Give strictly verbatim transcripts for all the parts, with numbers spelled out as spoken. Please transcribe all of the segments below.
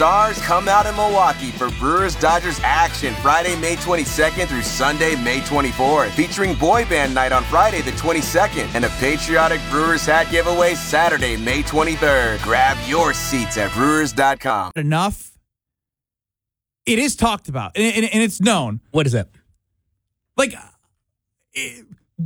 Stars come out in Milwaukee for Brewers-Dodgers action Friday, May twenty-second through Sunday, May twenty-fourth, featuring Boy Band Night on Friday the twenty-second and a patriotic Brewers hat giveaway Saturday, May twenty-third. Grab your seats at brewers dot com. Enough. It is talked about, and, and, and it's known. What is that? Like, it,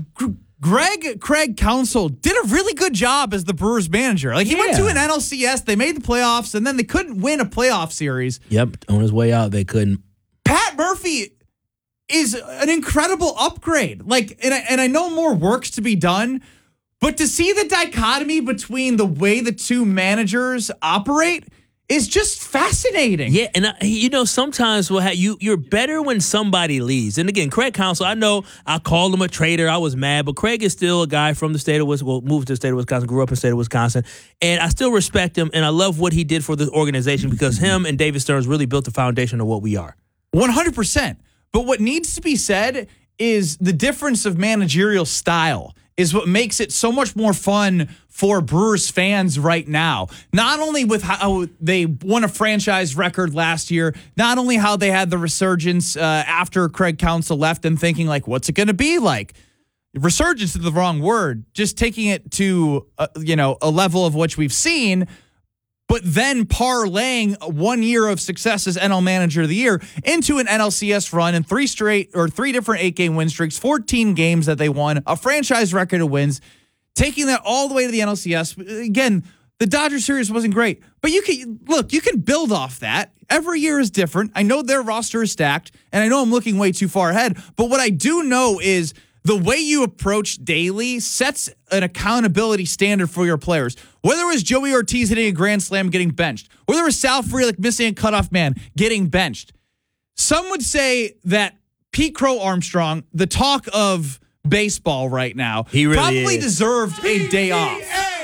Greg Craig Counsell did a really good job as the Brewers manager. Like, he yeah. went to an N L C S, they made the playoffs, and then they couldn't win a playoff series. Yep, on his way out, they couldn't. Pat Murphy is an incredible upgrade. Like, and I, and I know more work's to be done, but to see the dichotomy between the way the two managers operate is just fascinating. Yeah, and I, you know, sometimes we'll have, you, you're better when somebody leaves. And again, Craig Counsell, I know I called him a traitor. I was mad, but Craig is still a guy from the state of Wisconsin, well, moved to the state of Wisconsin, grew up in the state of Wisconsin, and I still respect him, and I love what he did for the organization because him and David Stearns really built the foundation of what we are. one hundred percent. But what needs to be said is the difference of managerial style is what makes it so much more fun for Brewers fans right now. Not only with how they won a franchise record last year, not only how they had the resurgence uh, after Craig Counsell left and thinking, like, what's it going to be like? Resurgence is the wrong word. Just taking it to, uh, you know, a level of which we've seen, but then parlaying one year of success as N L Manager of the Year into an N L C S run and three straight or three different eight-game win streaks, fourteen games that they won, a franchise record of wins, taking that all the way to the N L C S. Again, the Dodgers series wasn't great, but you can look, you can build off that. Every year is different. I know their roster is stacked, and I know I'm looking way too far ahead, but what I do know is the way you approach daily sets an accountability standard for your players. Whether it was Joey Ortiz hitting a grand slam getting benched, whether it was Sal Frelick missing a cutoff man getting benched. Some would say that Pete Crow Armstrong, the talk of baseball right now, he really probably is. deserved a day off.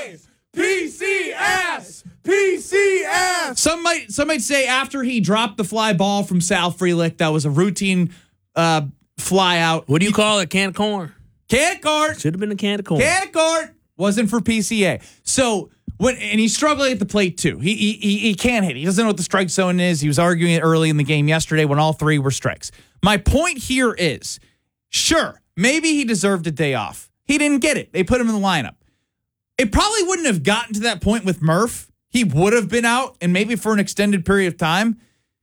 P C S! P C S! Some might some might say after he dropped the fly ball from Sal Frelick, that was a routine uh, fly out. What do you call it? Can of corn? Can of corn. Should have been a can of corn. Can of corn. Wasn't for P C A. So when and he's struggling at the plate too. He, he he he can't hit. He doesn't know what the strike zone is. He was arguing it early in the game yesterday when all three were strikes. My point here is, sure, maybe he deserved a day off. He didn't get it. They put him in the lineup. It probably wouldn't have gotten to that point with Murph. He would have been out and maybe for an extended period of time.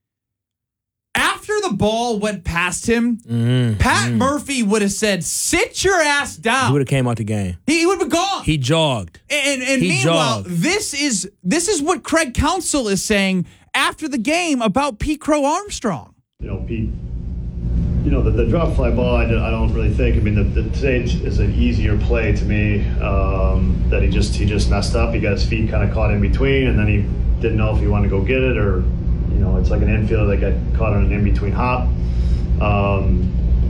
After the ball went past him, mm, Pat mm. Murphy would have said, sit your ass down. He would have came out the game. He, he would have been gone. He jogged. And, and he meanwhile, jogged. this is this is what Craig Counsell is saying after the game about Pete Crow Armstrong. You know, Pete, you know, the, the drop fly ball, I, I don't really think. I mean, the, the today is an easier play to me um, that he just he just messed up. He got his feet kind of caught in between, and then he didn't know if he wanted to go get it or, you know, it's like an infielder that got caught on an in-between hop. Um,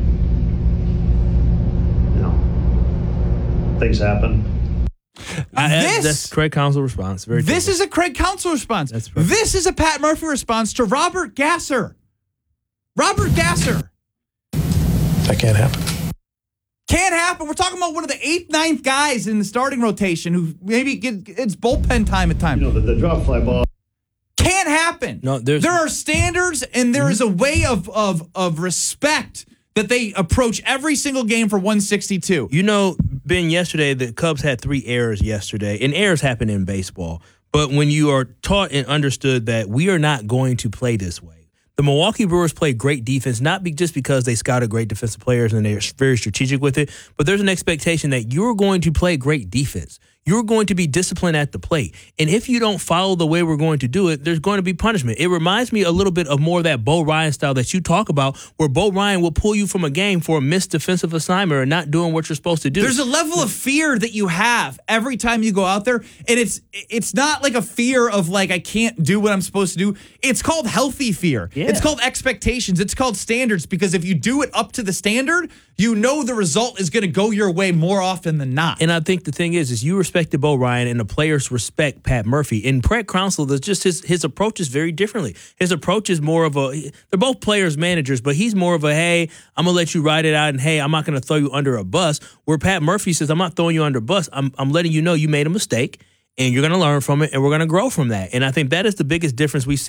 you know, things happen. I, This- that's Craig Counsell response. Very This typical. is a Craig Counsell response. That's perfect. This is a Pat Murphy response to Robert Gasser. Robert Gasser. That can't happen. Can't happen. We're talking about one of the eighth, ninth guys in the starting rotation who maybe get it's bullpen time at times. You know, the, the drop fly ball. Can't happen. No, there's- there are standards and there is a way of of of respect that they approach every single game for one sixty-two. You know, Ben, yesterday the Cubs had three errors yesterday, and errors happen in baseball. But when you are taught and understood that we are not going to play this way, the Milwaukee Brewers play great defense, not be, just because they scouted great defensive players and they're very strategic with it, but there's an expectation that you're going to play great defense. You're going to be disciplined at the plate. And if you don't follow the way we're going to do it, there's going to be punishment. It reminds me a little bit of more of that Bo Ryan style that you talk about, where Bo Ryan will pull you from a game for a missed defensive assignment or not doing what you're supposed to do. There's a level of fear that you have every time you go out there, and it's it's not like a fear of like I can't do what I'm supposed to do. It's called healthy fear. Yeah. It's called expectations. It's called standards, because if you do it up to the standard, you know the result is going to go your way more often than not. And I think the thing is, is you respected Bo Ryan and the players respect Pat Murphy. And Craig Counsell, there's just his his approach is very differently. His approach is more of a, they're both players, managers, but he's more of a, hey, I'm going to let you ride it out, and hey, I'm not going to throw you under a bus. Where Pat Murphy says, I'm not throwing you under a bus. I'm, I'm letting you know you made a mistake, and you're going to learn from it, and we're going to grow from that. And I think that is the biggest difference we see.